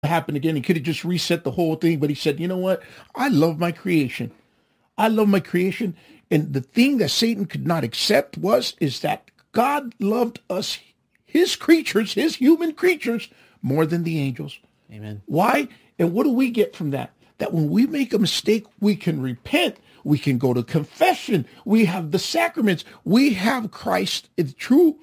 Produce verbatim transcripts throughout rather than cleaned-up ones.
happen again. He could have just reset the whole thing, but he said, you know what? I love my creation. I love my creation. And the thing that Satan could not accept was, is that God loved us, his creatures, his human creatures, more than the angels. Amen. Why? And what do we get from that? That when we make a mistake, we can repent. We can go to confession. We have the sacraments. We have Christ, the true,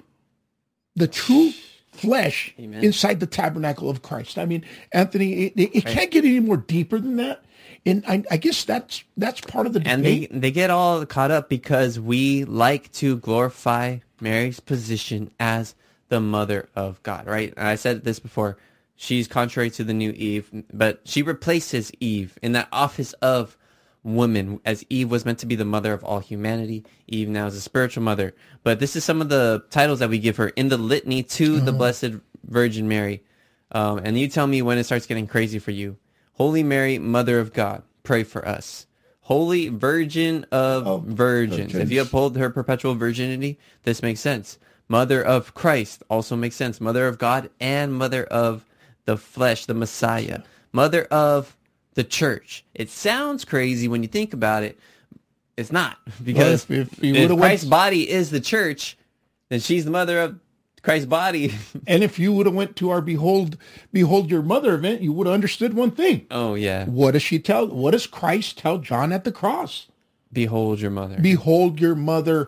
the true flesh Amen. Inside the tabernacle of Christ. I mean, Anthony, it, it right. can't get any more deeper than that. And I, I guess that's that's part of the debate. And they, they get all caught up because we like to glorify Mary's position as the mother of God, right? And I said this before. She's contrary to the new Eve, but she replaces Eve in that office of woman, as Eve was meant to be the mother of all humanity. Eve now is a spiritual mother. But this is some of the titles that we give her in the litany to uh-huh. the Blessed Virgin Mary. Um, and you tell me when it starts getting crazy for you. Holy Mary, Mother of God, pray for us. Holy Virgin of oh, virgins. If you uphold her perpetual virginity, this makes sense. Mother of Christ also makes sense. Mother of God and Mother of the flesh, the Messiah. Mother of the church. It sounds crazy when you think about it. It's not, because well, if, if, if Christ's went... body is the church, then she's the mother of Christ's body. And if you would have went to our behold behold your mother event, you would have understood one thing. Oh yeah. What does she tell? What does Christ tell John at the cross? Behold your mother. Behold your mother.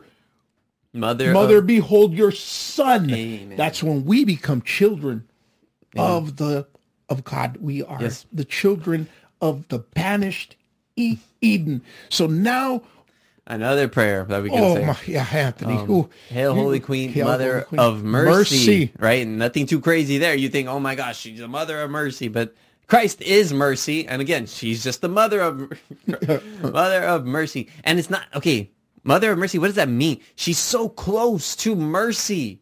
Mother. Mother, of... behold your son. Amen. That's when we become children Amen. Of the of God. We are yes. the children of the banished e- Eden. So now, another prayer that we can oh say. My, yeah, Anthony. Um, Ooh, Hail, Holy Queen, Hail, Mother Holy Queen. of mercy, mercy. Right? Nothing too crazy there. You think, oh my gosh, she's the Mother of mercy, but Christ is mercy, and again, she's just the Mother of Mother of mercy, and it's not okay. Mother of mercy. What does that mean? She's so close to mercy.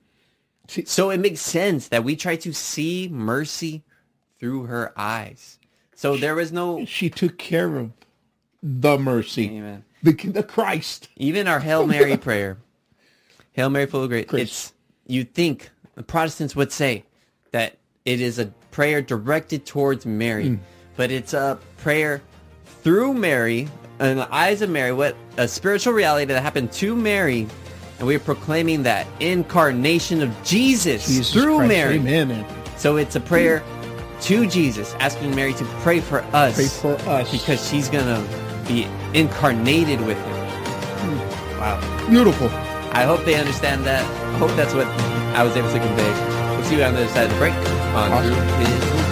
So it makes sense that we try to see mercy through her eyes. So there was no... She took care of the mercy. Amen. The, the Christ. Even our Hail Mary prayer. Hail Mary, full of grace. It's, you think the Protestants would say that it is a prayer directed towards Mary. Mm. But it's a prayer through Mary, in the eyes of Mary, what a spiritual reality that happened to Mary. And we're proclaiming that incarnation of Jesus, Jesus through Christ. Mary. Amen. So it's a prayer to Jesus, asking Mary to pray for us. Pray for us. Because she's going to be incarnated with him. Wow. Beautiful. I hope they understand that. I hope that's what I was able to convey. We'll see you on the other side of the break on awesome. Through His